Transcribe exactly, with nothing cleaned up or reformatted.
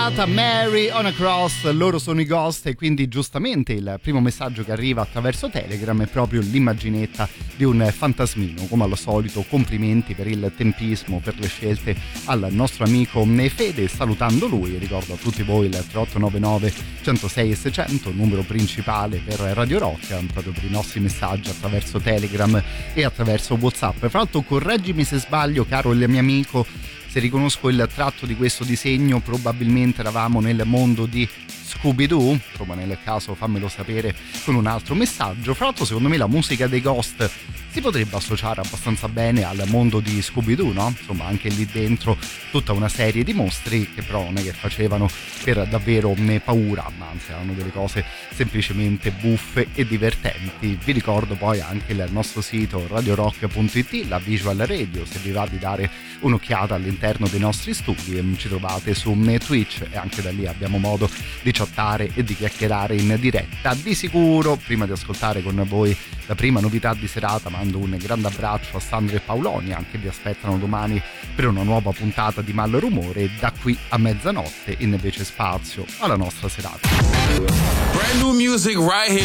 Mary on a Cross, loro sono i Ghost e quindi giustamente il primo messaggio che arriva attraverso Telegram è proprio l'immaginetta di un fantasmino. Come al solito complimenti per il tempismo, per le scelte al nostro amico Fede, salutando lui ricordo a tutti voi il tre otto nove nove uno zero sei sei zero zero, numero principale per Radio Rock, proprio per i nostri messaggi attraverso Telegram e attraverso WhatsApp. Fra l'altro correggimi se sbaglio caro il mio amico, se riconosco il tratto di questo disegno probabilmente eravamo nel mondo di Scooby-Doo, insomma nel caso fammelo sapere con un altro messaggio. Fra l'altro secondo me la musica dei Ghost si potrebbe associare abbastanza bene al mondo di Scooby-Doo, no? Insomma anche lì dentro tutta una serie di mostri che però non è che facevano per davvero paura, ma anzi erano delle cose semplicemente buffe e divertenti. Vi ricordo poi anche il nostro sito radio rock punto it, la Visual Radio, se vi va di dare un'occhiata all'interno dei nostri studi, ci trovate su Twitch e anche da lì abbiamo modo di chattare e di chiacchierare in diretta. Di sicuro prima di ascoltare con voi la prima novità di serata mando un grande abbraccio a Sandro e Paolonia che vi aspettano domani per una nuova puntata di Malrumore, e da qui a mezzanotte invece spazio alla nostra serata. Brand new music right here.